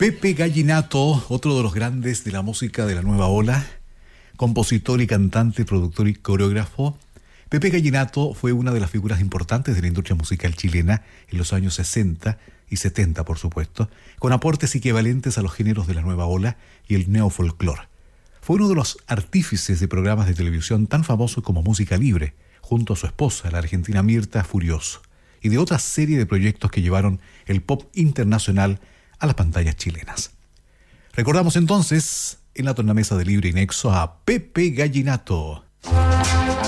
Pepe Gallinato, otro de los grandes de la música de la nueva ola, compositor y cantante, productor y coreógrafo. Pepe Gallinato fue una de las figuras importantes de la industria musical chilena en los años 60 y 70, por supuesto, con aportes equivalentes a los géneros de la nueva ola y el neofolclore. Fue uno de los artífices de programas de televisión tan famosos como Música Libre, junto a su esposa, la argentina Mirta Furioso, y de otra serie de proyectos que llevaron el pop internacional a las pantallas chilenas. Recordamos entonces en la tornamesa de Libre y Nexo a Pepe Gallinato.